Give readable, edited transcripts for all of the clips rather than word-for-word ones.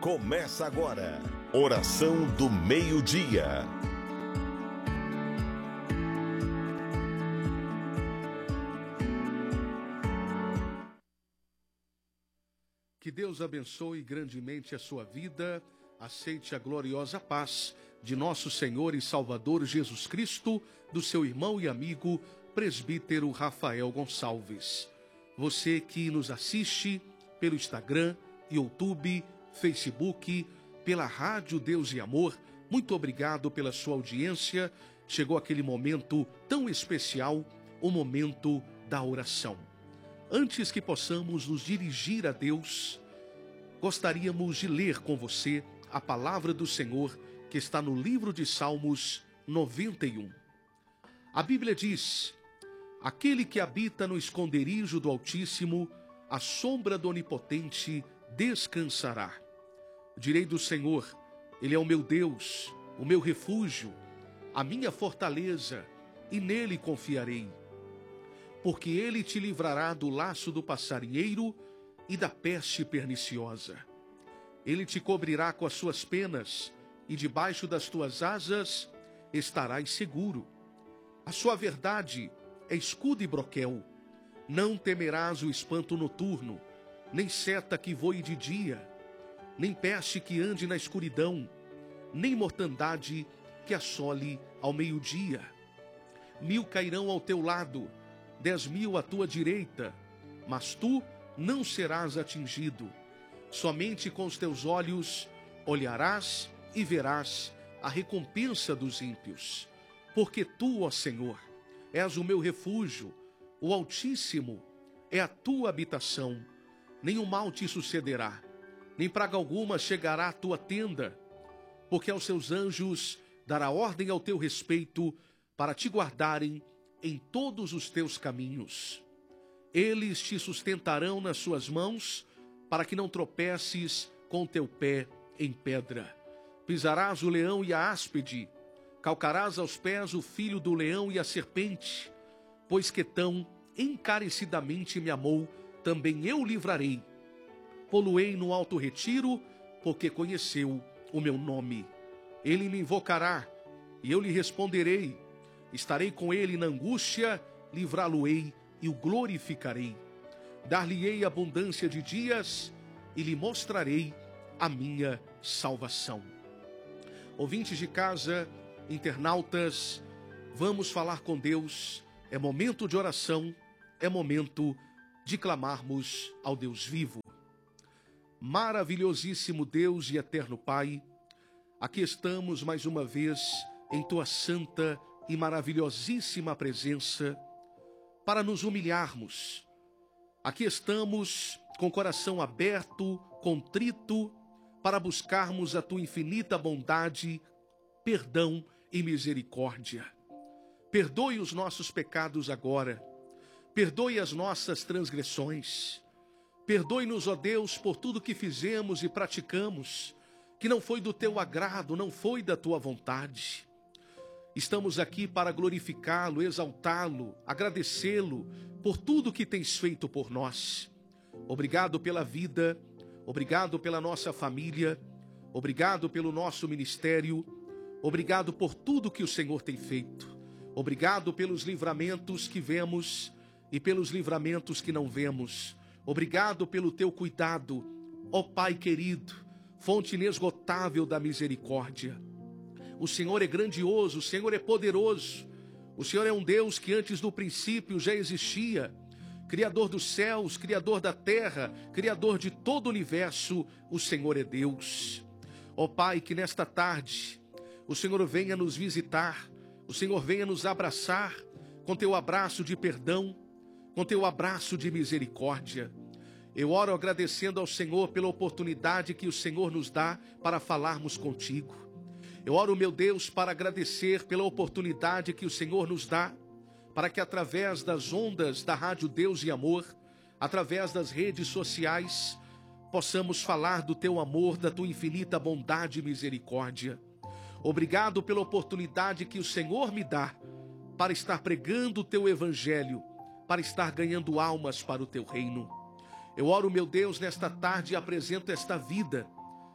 Começa agora, Oração do Meio-Dia. Que Deus abençoe grandemente a sua vida, aceite a gloriosa paz de nosso Senhor e Salvador Jesus Cristo, do seu irmão e amigo, presbítero Rafael Gonçalves. Você que nos assiste pelo Instagram, YouTube, Facebook, pela Rádio Deus e Amor, muito obrigado pela sua audiência. Chegou aquele momento tão especial, o momento da oração. Antes que possamos nos dirigir a Deus, gostaríamos de ler com você a palavra do Senhor que está no livro de Salmos 91. A Bíblia diz: aquele que habita no esconderijo do Altíssimo, à sombra do Onipotente descansará. Direi do Senhor, Ele é o meu Deus, o meu refúgio, a minha fortaleza, e nele confiarei. Porque ele te livrará do laço do passarinheiro e da peste perniciosa. Ele te cobrirá com as suas penas, e debaixo das tuas asas estarás seguro. A sua verdade é escudo e broquel. Não temerás o espanto noturno, nem seta que voe de dia, nem peste que ande na escuridão, nem mortandade que assole ao meio-dia. 1000 cairão ao teu lado, 10.000 à tua direita, mas tu não serás atingido. Somente com os teus olhos olharás e verás a recompensa dos ímpios. Porque tu, ó Senhor, és o meu refúgio, o Altíssimo é a tua habitação. Nenhum mal te sucederá, nem praga alguma chegará à tua tenda, porque aos seus anjos dará ordem ao teu respeito para te guardarem em todos os teus caminhos. Eles te sustentarão nas suas mãos, para que não tropeces com teu pé em pedra. Pisarás o leão e a áspide, calcarás aos pés o filho do leão e a serpente. Pois que tão encarecidamente me amou, também eu livrarei. Pô-lo-ei no alto retiro, porque conheceu o meu nome. Ele me invocará, e eu lhe responderei. Estarei com ele na angústia, livrá-lo-ei e o glorificarei. Dar-lhe-ei abundância de dias, e lhe mostrarei a minha salvação. Ouvintes de casa, internautas, vamos falar com Deus. É momento de oração, é momento de clamarmos ao Deus vivo. Maravilhosíssimo Deus e eterno Pai, aqui estamos mais uma vez em tua santa e maravilhosíssima presença para nos humilharmos. Aqui estamos com o coração aberto, contrito, para buscarmos a tua infinita bondade, perdão e misericórdia. Perdoe os nossos pecados agora. Perdoe as nossas transgressões. Perdoe-nos, ó Deus, por tudo que fizemos e praticamos, que não foi do teu agrado, não foi da tua vontade. Estamos aqui para glorificá-lo, exaltá-lo, agradecê-lo por tudo que tens feito por nós. Obrigado pela vida, obrigado pela nossa família, obrigado pelo nosso ministério, obrigado por tudo que o Senhor tem feito. Obrigado pelos livramentos que vemos e pelos livramentos que não vemos. Obrigado pelo teu cuidado, ó Pai querido, fonte inesgotável da misericórdia. O Senhor é grandioso, o Senhor é poderoso. O Senhor é um Deus que antes do princípio já existia. Criador dos céus, Criador da terra, Criador de todo o universo, o Senhor é Deus. Ó Pai, que nesta tarde o Senhor venha nos visitar, o Senhor venha nos abraçar com teu abraço de perdão, com teu abraço de misericórdia. Eu oro agradecendo ao Senhor pela oportunidade que o Senhor nos dá para falarmos contigo. Eu oro, meu Deus, para agradecer pela oportunidade que o Senhor nos dá, para que através das ondas da Rádio Deus e Amor, através das redes sociais, possamos falar do teu amor, da tua infinita bondade e misericórdia. Obrigado pela oportunidade que o Senhor me dá para estar pregando o teu evangelho, para estar ganhando almas para o teu reino. Eu oro, meu Deus, nesta tarde e apresento esta vida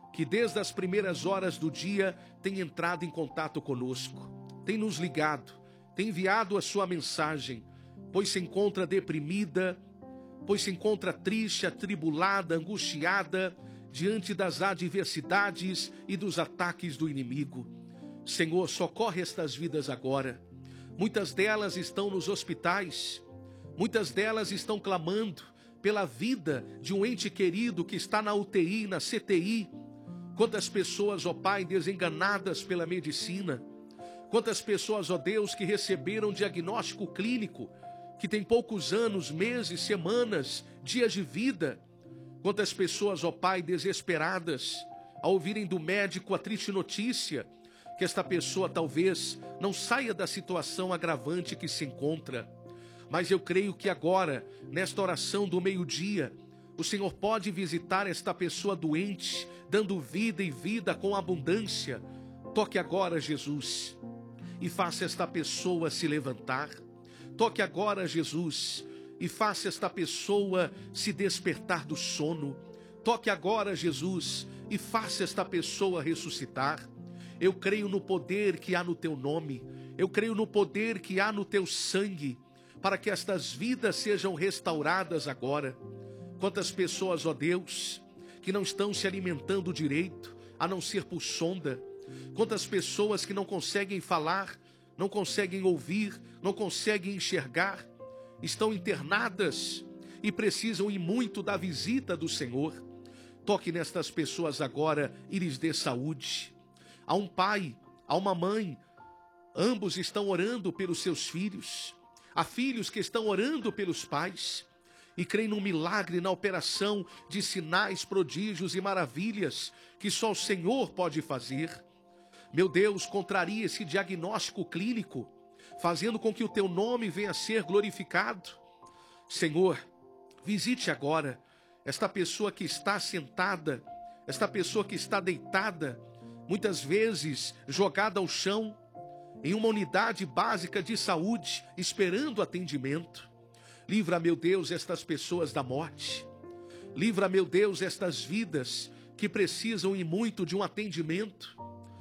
que desde as primeiras horas do dia tem entrado em contato conosco, tem nos ligado, tem enviado a sua mensagem, pois se encontra deprimida, pois se encontra triste, atribulada, angustiada, diante das adversidades e dos ataques do inimigo. Senhor, socorre estas vidas agora. Muitas delas estão nos hospitais, muitas delas estão clamando pela vida de um ente querido que está na UTI, na CTI. Quantas pessoas, ó Pai, desenganadas pela medicina. Quantas pessoas, ó Deus, que receberam diagnóstico clínico, que tem poucos anos, meses, semanas, dias de vida. Quantas pessoas, ó Pai, desesperadas, ao ouvirem do médico a triste notícia, que esta pessoa talvez não saia da situação agravante que se encontra. Mas eu creio que agora, nesta oração do meio-dia, o Senhor pode visitar esta pessoa doente, dando vida e vida com abundância. Toque agora, Jesus, e faça esta pessoa se levantar. Toque agora, Jesus, e faça esta pessoa se despertar do sono. Toque agora, Jesus, e faça esta pessoa ressuscitar. Eu creio no poder que há no teu nome. Eu creio no poder que há no teu sangue, para que estas vidas sejam restauradas agora. Quantas pessoas, ó Deus, que não estão se alimentando direito, a não ser por sonda. Quantas pessoas que não conseguem falar, não conseguem ouvir, não conseguem enxergar, estão internadas e precisam ir muito da visita do Senhor. Toque nestas pessoas agora e lhes dê saúde. Há um pai, há uma mãe, ambos estão orando pelos seus filhos. Há filhos que estão orando pelos pais e creem num milagre, na operação de sinais, prodígios e maravilhas que só o Senhor pode fazer. Meu Deus, contraria esse diagnóstico clínico, fazendo com que o teu nome venha a ser glorificado. Senhor, visite agora esta pessoa que está sentada, esta pessoa que está deitada, muitas vezes jogada ao chão, em uma unidade básica de saúde, esperando atendimento. Livra, meu Deus, estas pessoas da morte. Livra, meu Deus, estas vidas que precisam e muito de um atendimento.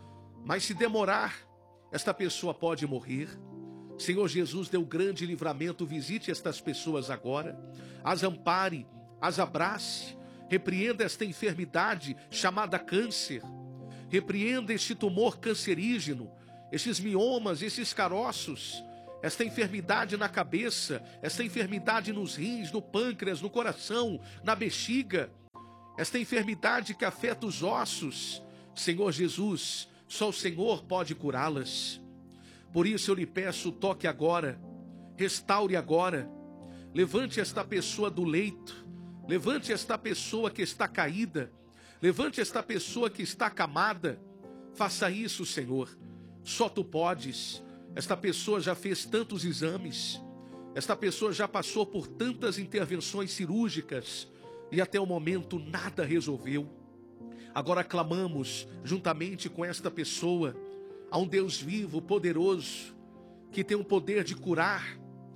Mas se demorar, esta pessoa pode morrer. Senhor Jesus, dê um grande livramento, visite estas pessoas agora, as ampare, as abrace, repreenda esta enfermidade chamada câncer, repreenda este tumor cancerígeno, estes miomas, esses caroços, esta enfermidade na cabeça, esta enfermidade nos rins, no pâncreas, no coração, na bexiga, esta enfermidade que afeta os ossos. Senhor Jesus, só o Senhor pode curá-las. Por isso eu lhe peço, toque agora, restaure agora, levante esta pessoa do leito, levante esta pessoa que está caída, levante esta pessoa que está acamada. Faça isso, Senhor, só tu podes. Esta pessoa já fez tantos exames, esta pessoa já passou por tantas intervenções cirúrgicas e até o momento nada resolveu. Agora clamamos juntamente com esta pessoa a um Deus vivo, poderoso, que tem o poder de curar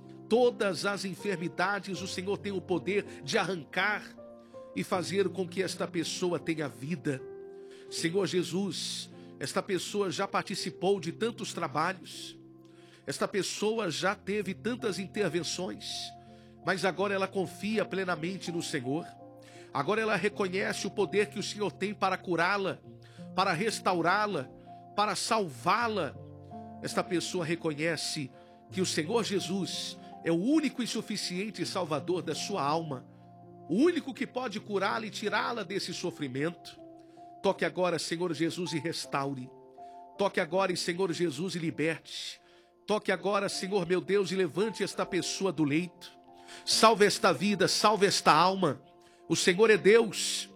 todas as enfermidades. O Senhor tem o poder de arrancar e fazer com que esta pessoa tenha vida. Senhor Jesus, esta pessoa já participou de tantos trabalhos, esta pessoa já teve tantas intervenções, mas agora ela confia plenamente no Senhor. Agora ela reconhece o poder que o Senhor tem para curá-la, para restaurá-la, para salvá-la. Esta pessoa reconhece que o Senhor Jesus é o único e suficiente Salvador da sua alma, o único que pode curá-la e tirá-la desse sofrimento. Toque agora, Senhor Jesus, e restaure. Toque agora, Senhor Jesus, e liberte. Toque agora, Senhor meu Deus, e levante esta pessoa do leito. Salve esta vida, salve esta alma. O Senhor é Deus.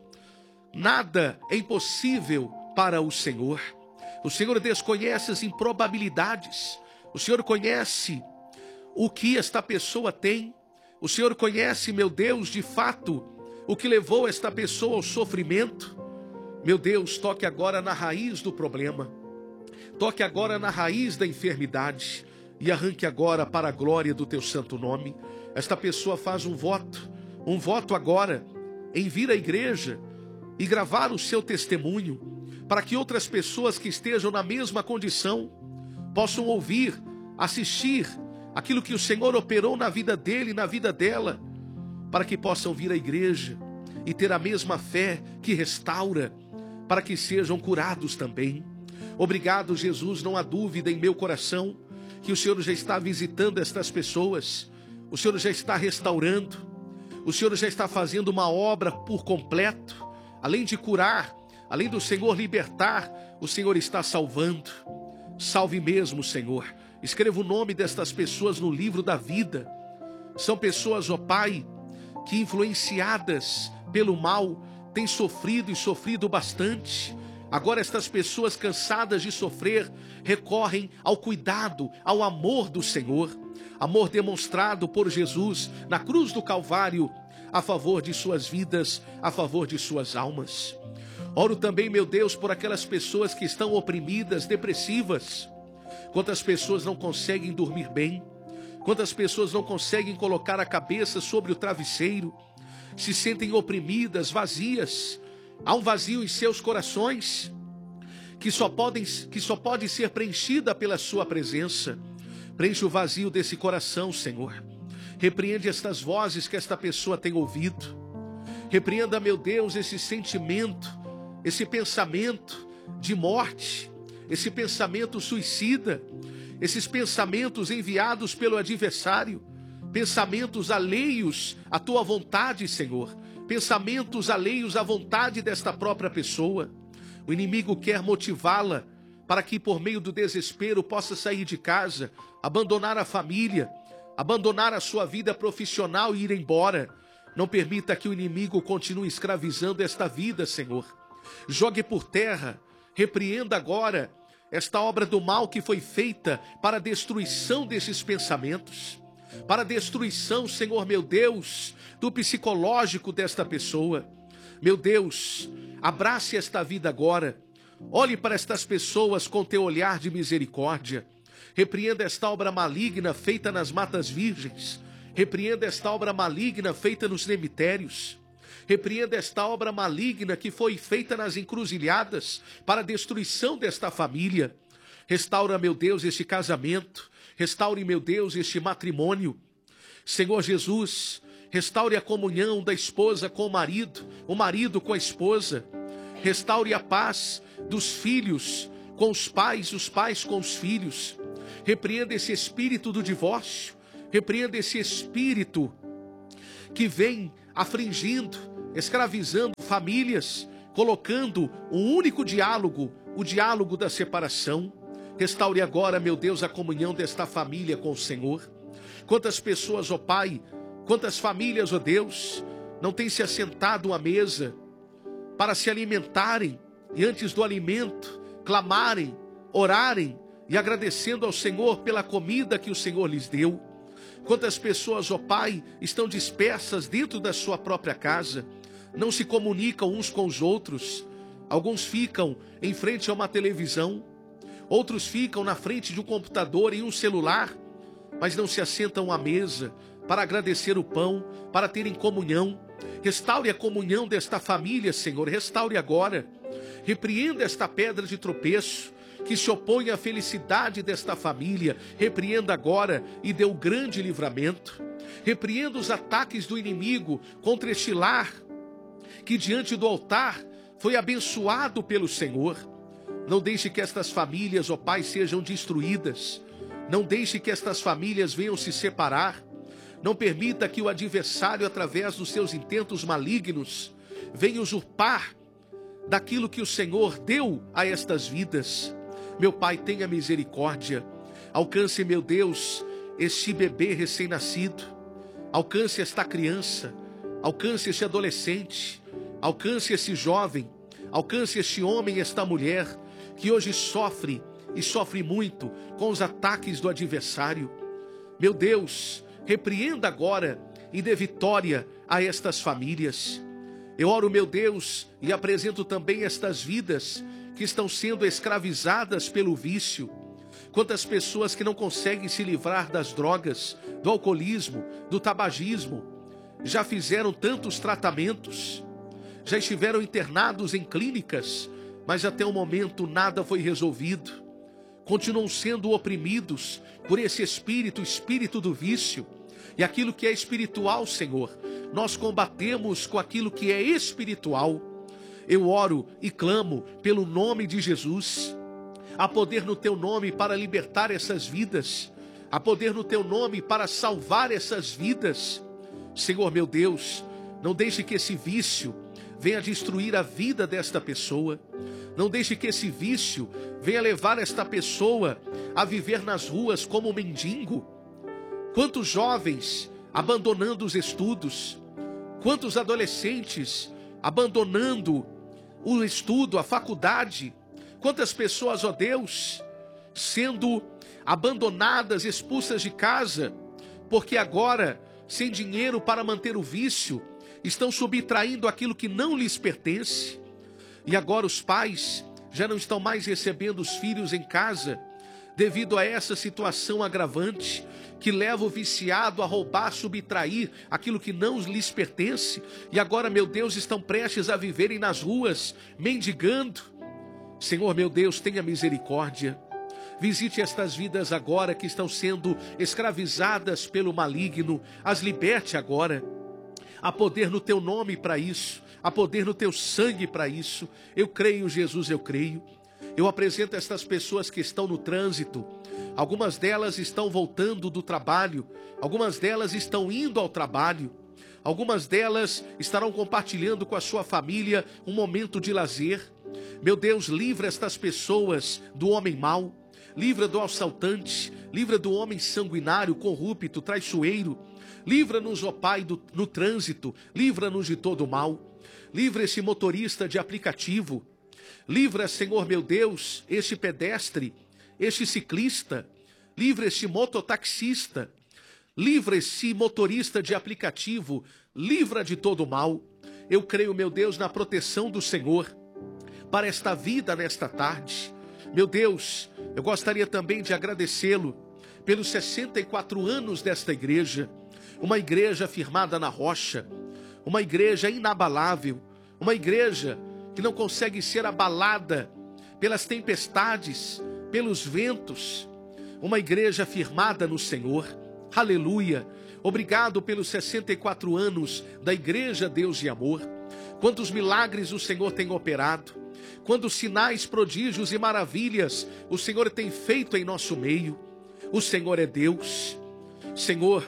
Nada é impossível para o Senhor. O Senhor desconhece as improbabilidades. O Senhor conhece o que esta pessoa tem. O Senhor conhece, meu Deus, de fato, o que levou esta pessoa ao sofrimento. Meu Deus, toque agora na raiz do problema. Toque agora na raiz da enfermidade e arranque agora para a glória do teu santo nome. Esta pessoa faz um voto agora em vir à igreja, e gravar o seu testemunho, para que outras pessoas que estejam na mesma condição possam ouvir, assistir aquilo que o Senhor operou na vida dele e na vida dela, para que possam vir à igreja e ter a mesma fé que restaura, para que sejam curados também. Obrigado, Jesus, não há dúvida em meu coração que o Senhor já está visitando estas pessoas, o Senhor já está restaurando, o Senhor já está fazendo uma obra por completo. Além de curar, além do Senhor libertar, o Senhor está salvando. Salve mesmo, Senhor. Escreva o nome destas pessoas no livro da vida. São pessoas, ó Pai, que influenciadas pelo mal têm sofrido e sofrido bastante. Agora estas pessoas cansadas de sofrer recorrem ao cuidado, ao amor do Senhor. Amor demonstrado por Jesus na cruz do Calvário, a favor de suas vidas, a favor de suas almas. Oro também, meu Deus, por aquelas pessoas que estão oprimidas, depressivas. Quantas pessoas não conseguem dormir bem, quantas pessoas não conseguem colocar a cabeça sobre o travesseiro, se sentem oprimidas, vazias. Há um vazio em seus corações que só pode ser preenchida pela sua presença. Preenche o vazio desse coração, Senhor. Repreende estas vozes que esta pessoa tem ouvido. Repreenda, meu Deus, esse sentimento, esse pensamento de morte, esse pensamento suicida, esses pensamentos enviados pelo adversário, pensamentos alheios à tua vontade, Senhor, pensamentos alheios à vontade desta própria pessoa. O inimigo quer motivá-la para que por meio do desespero possa sair de casa, abandonar a família, abandonar a sua vida profissional e ir embora. Não permita que o inimigo continue escravizando esta vida, Senhor. Jogue por terra, repreenda agora esta obra do mal que foi feita para a destruição desses pensamentos, para a destruição, Senhor meu Deus, do psicológico desta pessoa. Meu Deus, abrace esta vida agora. Olhe para estas pessoas com teu olhar de misericórdia. Repreenda esta obra maligna feita nas matas virgens. Repreenda esta obra maligna feita nos cemitérios. Repreenda esta obra maligna que foi feita nas encruzilhadas para a destruição desta família. Restaura, meu Deus, este casamento. Restaure, meu Deus, este matrimônio. Senhor Jesus, restaure a comunhão da esposa com o marido com a esposa. Restaure a paz dos filhos com os pais com os filhos. Repreenda esse espírito do divórcio. Repreenda esse espírito que vem afligindo, escravizando famílias, colocando um único diálogo, o diálogo da separação. Restaure agora, meu Deus, a comunhão desta família com o Senhor. Quantas pessoas, ó Pai, quantas famílias, ó Deus, não têm se assentado à mesa para se alimentarem e antes do alimento clamarem, orarem e agradecendo ao Senhor pela comida que o Senhor lhes deu. Quantas pessoas, ó Pai, estão dispersas dentro da sua própria casa, não se comunicam uns com os outros. Alguns ficam em frente a uma televisão, outros ficam na frente de um computador e um celular, mas não se assentam à mesa para agradecer o pão, para terem comunhão. Restaure a comunhão desta família, Senhor, restaure agora. Repreenda esta pedra de tropeço que se opõe à felicidade desta família. Repreenda agora e dê um grande livramento. Repreenda os ataques do inimigo contra este lar que diante do altar foi abençoado pelo Senhor. Não deixe que estas famílias, ó Pai, sejam destruídas. Não deixe que estas famílias venham se separar. Não permita que o adversário, através dos seus intentos malignos, venha usurpar daquilo que o Senhor deu a estas vidas. Meu Pai, tenha misericórdia. Alcance, meu Deus, este bebê recém-nascido. Alcance esta criança. Alcance este adolescente. Alcance esse jovem. Alcance este homem e esta mulher que hoje sofre e sofre muito com os ataques do adversário. Meu Deus, repreenda agora e dê vitória a estas famílias. Eu oro, meu Deus, e apresento também estas vidas que estão sendo escravizadas pelo vício. Quantas pessoas que não conseguem se livrar das drogas, do alcoolismo, do tabagismo, já fizeram tantos tratamentos, já estiveram internados em clínicas, mas até o momento nada foi resolvido. Continuam sendo oprimidos por esse espírito, o espírito do vício. E aquilo que é espiritual, Senhor, nós combatemos com aquilo que é espiritual. Eu oro e clamo pelo nome de Jesus. Há poder no teu nome para libertar essas vidas. Há poder no teu nome para salvar essas vidas. Senhor meu Deus, não deixe que esse vício venha destruir a vida desta pessoa. Não deixe que esse vício venha levar esta pessoa a viver nas ruas como mendigo. Quantos jovens abandonando os estudos, quantos adolescentes abandonando o estudo, a faculdade, quantas pessoas, ó Deus, sendo abandonadas, expulsas de casa, porque agora, sem dinheiro para manter o vício, estão subtraindo aquilo que não lhes pertence. E agora os pais já não estão mais recebendo os filhos em casa, devido a essa situação agravante, que leva o viciado a roubar, subtrair aquilo que não lhes pertence. E agora, meu Deus, estão prestes a viverem nas ruas, mendigando. Senhor, meu Deus, tenha misericórdia. Visite estas vidas agora que estão sendo escravizadas pelo maligno. As liberte agora. Há poder no teu nome para isso. Há poder no teu sangue para isso. Eu creio, Jesus, eu creio. Eu apresento estas pessoas que estão no trânsito. Algumas delas estão voltando do trabalho. Algumas delas estão indo ao trabalho. Algumas delas estarão compartilhando com a sua família um momento de lazer. Meu Deus, livra estas pessoas do homem mau. Livra do assaltante. Livra do homem sanguinário, corrupto, traiçoeiro. Livra-nos, ó Pai, no trânsito. Livra-nos de todo o mal. Livra esse motorista de aplicativo. Livra, Senhor meu Deus, este pedestre, este ciclista. Livra este mototaxista. Livra esse motorista de aplicativo. Livra de todo o mal. Eu creio, meu Deus, na proteção do Senhor para esta vida nesta tarde. Meu Deus, eu gostaria também de agradecê-lo pelos 64 anos desta igreja. Uma igreja firmada na rocha. Uma igreja inabalável. Uma igreja que não consegue ser abalada pelas tempestades, pelos ventos. Uma igreja firmada no Senhor. Aleluia. Obrigado pelos 64 anos da Igreja Deus de Amor. Quantos milagres o Senhor tem operado. Quantos sinais, prodígios e maravilhas o Senhor tem feito em nosso meio. O Senhor é Deus. Senhor,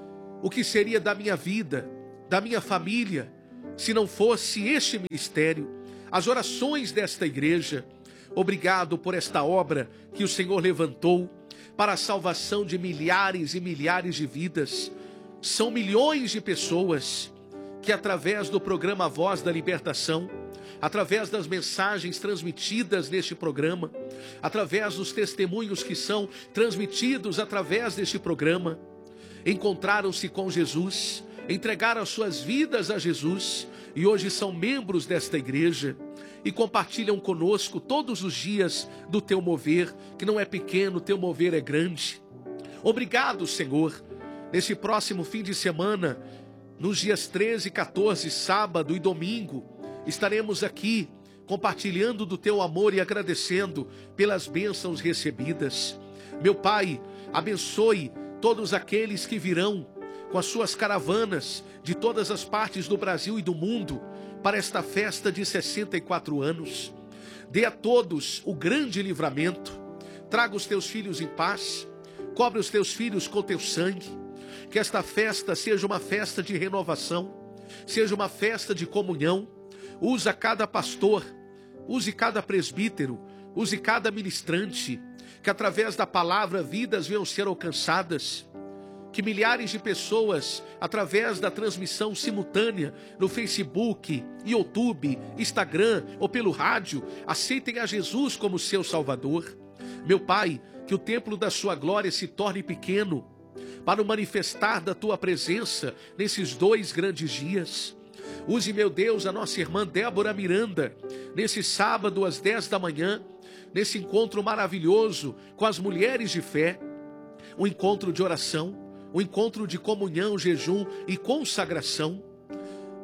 o que seria da minha vida, da minha família, se não fosse este ministério, as orações desta igreja? Obrigado por esta obra que o Senhor levantou para a salvação de milhares e milhares de vidas. São milhões de pessoas que, através do programa Voz da Libertação, através das mensagens transmitidas neste programa, através dos testemunhos que são transmitidos através deste programa, encontraram-se com Jesus, entregaram suas vidas a Jesus e hoje são membros desta igreja e compartilham conosco todos os dias do teu mover, que não é pequeno, teu mover é grande. Obrigado, Senhor. Nesse próximo fim de semana, nos dias 13, 14, sábado e domingo, estaremos aqui compartilhando do teu amor e agradecendo pelas bênçãos recebidas. Meu Pai, abençoe todos aqueles que virão com as suas caravanas de todas as partes do Brasil e do mundo para esta festa de 64 anos. Dê a todos o grande livramento. Traga os teus filhos em paz. Cobre os teus filhos com teu sangue. Que esta festa seja uma festa de renovação, seja uma festa de comunhão. Usa cada pastor, use cada presbítero, use cada ministrante, que através da palavra vidas venham ser alcançadas. Que milhares de pessoas, através da transmissão simultânea no Facebook, YouTube, Instagram ou pelo rádio, aceitem a Jesus como seu Salvador. Meu Pai, que o templo da sua glória se torne pequeno, para o manifestar da tua presença nesses 2 grandes dias. Use, meu Deus, a nossa irmã Débora Miranda, nesse sábado às 10 da manhã, nesse encontro maravilhoso com as mulheres de fé, um encontro de oração, um encontro de comunhão, jejum e consagração.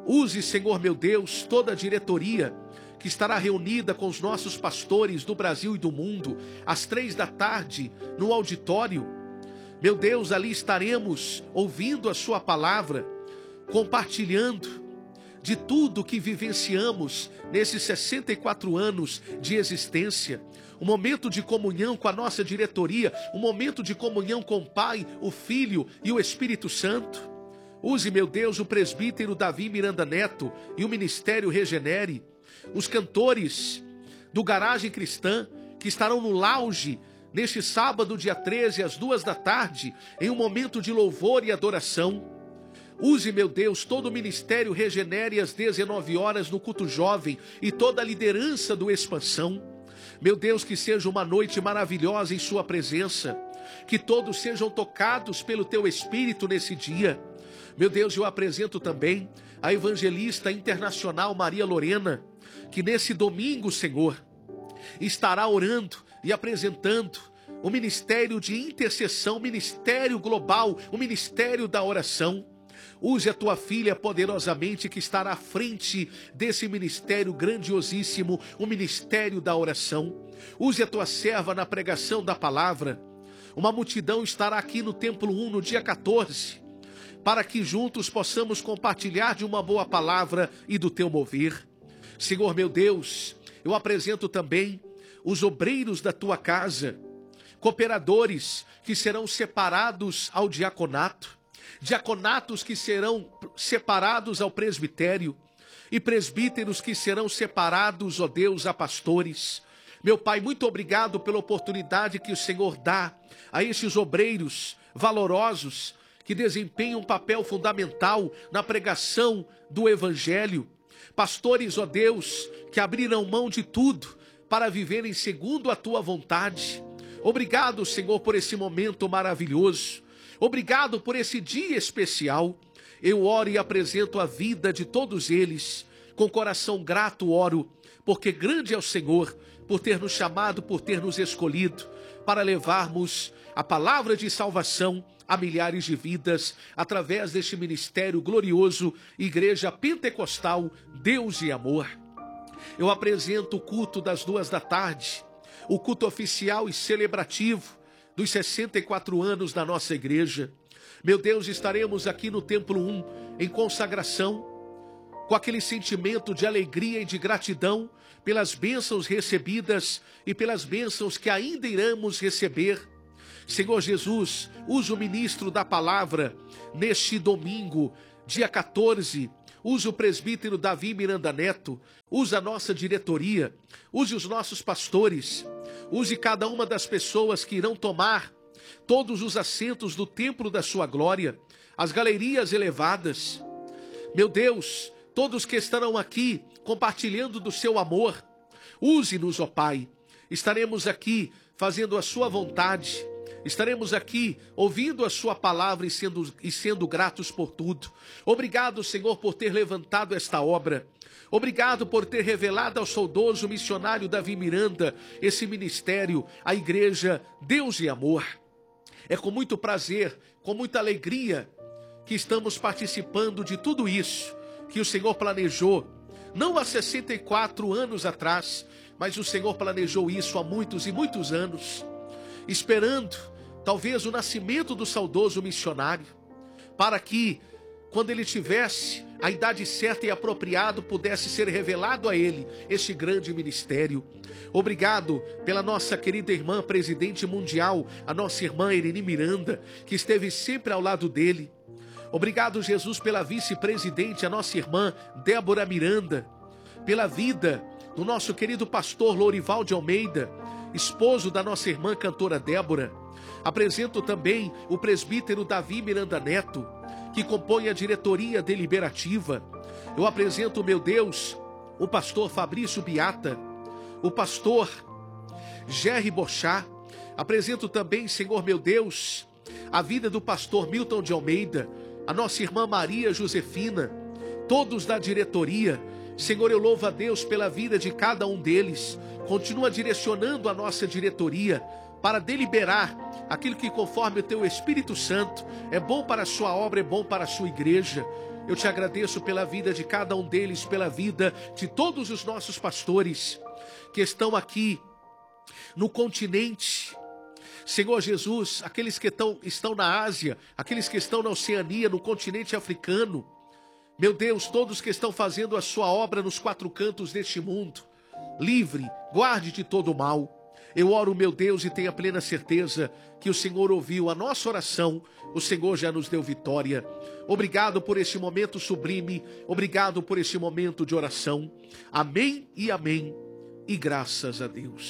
Use, Senhor meu Deus, toda a diretoria que estará reunida com os nossos pastores do Brasil e do mundo, às 15h, no auditório. Meu Deus, ali estaremos ouvindo a sua palavra, compartilhando de tudo que vivenciamos nesses 64 anos de existência. Um momento de comunhão com a nossa diretoria, um momento de comunhão com o Pai, o Filho e o Espírito Santo. Use, meu Deus, o presbítero Davi Miranda Neto e o Ministério Regenere, os cantores do Garagem Cristã, que estarão no lounge neste sábado, dia 13, às 14h, em um momento de louvor e adoração. Use, meu Deus, todo o Ministério Regenere às 19h no culto jovem e toda a liderança do Expansão. Meu Deus, que seja uma noite maravilhosa em sua presença, que todos sejam tocados pelo teu Espírito nesse dia. Meu Deus, eu apresento também a evangelista internacional Maria Lorena, que nesse domingo, Senhor, estará orando e apresentando o ministério de intercessão, o ministério global, o ministério da oração. Use a tua filha poderosamente, que estará à frente desse ministério grandiosíssimo, o ministério da oração. Use a tua serva na pregação da palavra. Uma multidão estará aqui no Templo 1 no dia 14, para que juntos possamos compartilhar de uma boa palavra e do teu mover. Senhor meu Deus, eu apresento também os obreiros da tua casa, cooperadores que serão separados ao diaconato, diaconatos que serão separados ao presbitério e presbíteros que serão separados, ó Deus, a pastores. Meu Pai, muito obrigado pela oportunidade que o Senhor dá a estes obreiros valorosos que desempenham um papel fundamental na pregação do Evangelho. Pastores, ó Deus, que abriram mão de tudo para viverem segundo a tua vontade. Obrigado, Senhor, por esse momento maravilhoso. Obrigado por esse dia especial. Eu oro e apresento a vida de todos eles. Com coração grato oro, porque grande é o Senhor, por ter nos chamado, por ter nos escolhido, para levarmos a palavra de salvação a milhares de vidas, através deste ministério glorioso, Igreja Pentecostal, Deus e Amor. Eu apresento o culto das 14h, o culto oficial e celebrativo dos 64 anos da nossa igreja. Meu Deus, estaremos aqui no Templo 1 em consagração, com aquele sentimento de alegria e de gratidão pelas bênçãos recebidas e pelas bênçãos que ainda iremos receber. Senhor Jesus, usa o ministro da palavra neste domingo, dia 14, usa o presbítero Davi Miranda Neto, usa a nossa diretoria, use os nossos pastores, use cada uma das pessoas que irão tomar todos os assentos do templo da sua glória, as galerias elevadas. Meu Deus, todos que estarão aqui compartilhando do seu amor, use-nos, ó Pai. Estaremos aqui fazendo a sua vontade. Estaremos aqui ouvindo a sua palavra e sendo gratos por tudo. Obrigado, Senhor, por ter levantado esta obra. Obrigado por ter revelado ao saudoso missionário Davi Miranda esse ministério, a Igreja Deus e Amor. É com muito prazer, com muita alegria, que estamos participando de tudo isso que o Senhor planejou, não há 64 anos atrás, mas o Senhor planejou isso há muitos e muitos anos, esperando talvez o nascimento do saudoso missionário, para que, quando ele tivesse a idade certa e apropriada, pudesse ser revelado a ele este grande ministério. Obrigado pela nossa querida irmã presidente mundial, a nossa irmã Irene Miranda, que esteve sempre ao lado dele. Obrigado, Jesus, pela vice-presidente, a nossa irmã Débora Miranda, pela vida do nosso querido pastor Lourival de Almeida, esposo da nossa irmã cantora Débora. Apresento também o presbítero Davi Miranda Neto, que compõe a diretoria deliberativa. Eu apresento, meu Deus, o pastor Fabrício Biata, o pastor Jerry Bochá. Apresento também, Senhor meu Deus, a vida do pastor Milton de Almeida, a nossa irmã Maria Josefina, todos da diretoria. Senhor, eu louvo a Deus pela vida de cada um deles. Continua direcionando a nossa diretoria para deliberar aquilo que, conforme o teu Espírito Santo, é bom para a sua obra, é bom para a sua igreja. Eu te agradeço pela vida de cada um deles, pela vida de todos os nossos pastores que estão aqui no continente. Senhor Jesus, aqueles que estão na Ásia, aqueles que estão na Oceania, no continente africano. Meu Deus, todos que estão fazendo a sua obra nos 4 cantos deste mundo. Livre, guarde de todo o mal. Eu oro, meu Deus, e tenho a plena certeza que o Senhor ouviu a nossa oração, o Senhor já nos deu vitória. Obrigado por este momento sublime, obrigado por este momento de oração. Amém e amém, e graças a Deus.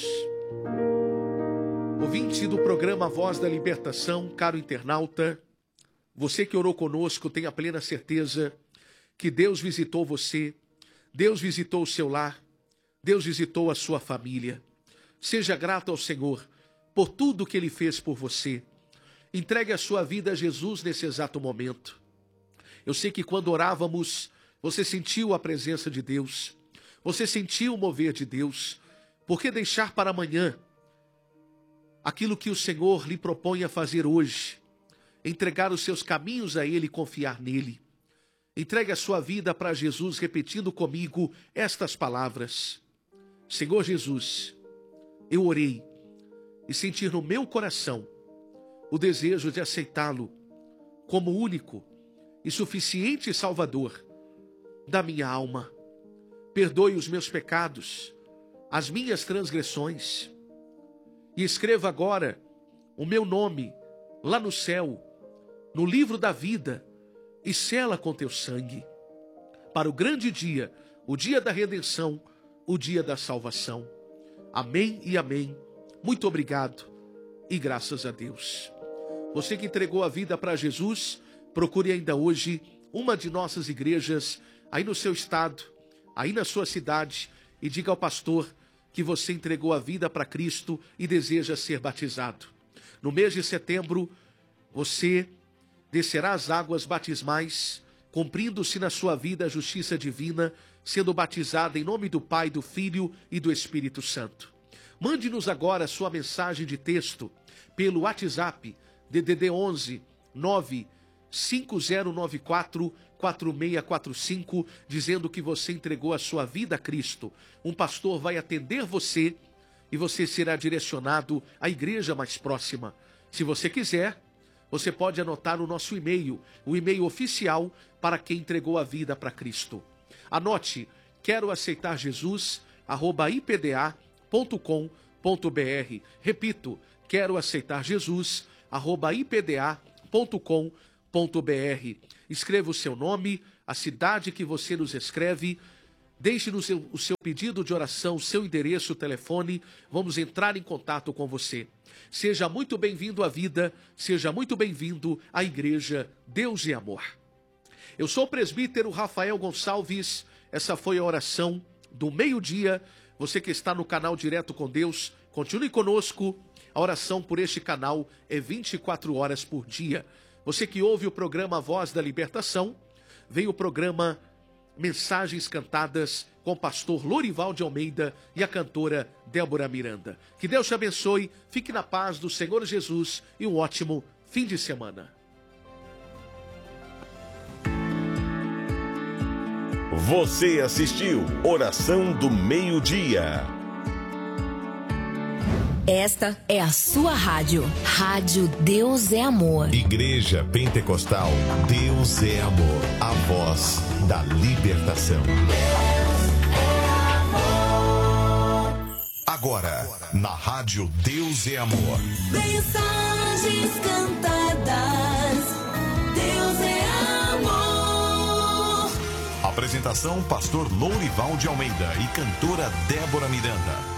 Ouvinte do programa Voz da Libertação, caro internauta, você que orou conosco, tenha a plena certeza que Deus visitou você, Deus visitou o seu lar, Deus visitou a sua família. Seja grato ao Senhor por tudo que Ele fez por você. Entregue a sua vida a Jesus nesse exato momento. Eu sei que quando orávamos, você sentiu a presença de Deus. Você sentiu o mover de Deus. Por que deixar para amanhã aquilo que o Senhor lhe propõe a fazer hoje? Entregar os seus caminhos a Ele e confiar nele. Entregue a sua vida para Jesus, repetindo comigo estas palavras. Senhor Jesus, eu orei e senti no meu coração o desejo de aceitá-lo como único e suficiente Salvador da minha alma. Perdoe os meus pecados, as minhas transgressões, e escreva agora o meu nome lá no céu, no livro da vida, e sela com teu sangue, para o grande dia, o dia da redenção, o dia da salvação. Amém e amém. Muito obrigado e graças a Deus. Você que entregou a vida para Jesus, procure ainda hoje uma de nossas igrejas, aí no seu estado, aí na sua cidade, e diga ao pastor que você entregou a vida para Cristo e deseja ser batizado. No mês de setembro, você descerá as águas batismais, cumprindo-se na sua vida a justiça divina, sendo batizada em nome do Pai, do Filho e do Espírito Santo. Mande-nos agora a sua mensagem de texto pelo WhatsApp DDD 11 95094 4645, dizendo que você entregou a sua vida a Cristo. Um pastor vai atender você e você será direcionado à igreja mais próxima. Se você quiser, você pode anotar o nosso e-mail, o e-mail oficial para quem entregou a vida para Cristo. Anote, quero aceitar Jesus, @ipda.com.br. Repito, quero aceitar Jesus, @ipda.com.br. Escreva o seu nome, a cidade que você nos escreve, deixe-nos o seu pedido de oração, o seu endereço, o telefone, vamos entrar em contato com você. Seja muito bem-vindo à vida, seja muito bem-vindo à Igreja Deus e Amor. Eu sou o presbítero Rafael Gonçalves, essa foi a oração do meio-dia. Você que está no canal Direto com Deus, continue conosco. A oração por este canal é 24 horas por dia. Você que ouve o programa Voz da Libertação, vem o programa Mensagens Cantadas com o pastor Lorival de Almeida e a cantora Débora Miranda. Que Deus te abençoe, fique na paz do Senhor Jesus e um ótimo fim de semana. Você assistiu Oração do Meio-Dia. Esta é a sua rádio. Rádio Deus é Amor. Igreja Pentecostal Deus é Amor. A voz da libertação. Deus é amor. Agora, na Rádio Deus é Amor. Mensagens cantadas. Deus é amor. Apresentação: pastor Lorival de Almeida e cantora Débora Miranda.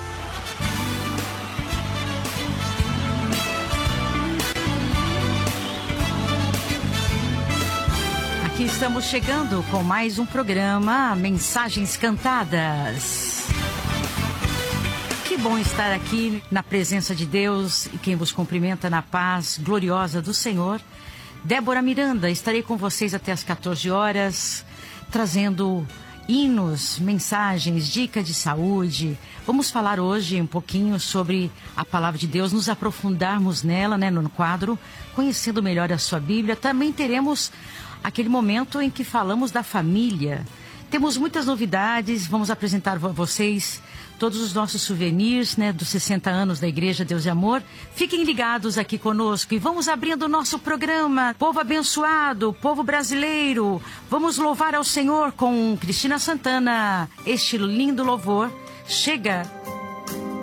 Aqui estamos chegando com mais um programa Mensagens Cantadas. Que bom estar aqui na presença de Deus e quem vos cumprimenta na paz gloriosa do Senhor. Débora Miranda, estarei com vocês até as 14 horas, trazendo hinos, mensagens, dicas de saúde. Vamos falar hoje um pouquinho sobre a palavra de Deus, nos aprofundarmos nela, né, no quadro, conhecendo melhor a sua Bíblia. Também teremos aquele momento em que falamos da família. Temos muitas novidades, vamos apresentar a vocês todos os nossos souvenirs, né, dos 60 anos da Igreja Deus e Amor. Fiquem ligados aqui conosco e vamos abrindo o nosso programa. Povo abençoado, povo brasileiro, vamos louvar ao Senhor com Cristina Santana. Este lindo louvor chega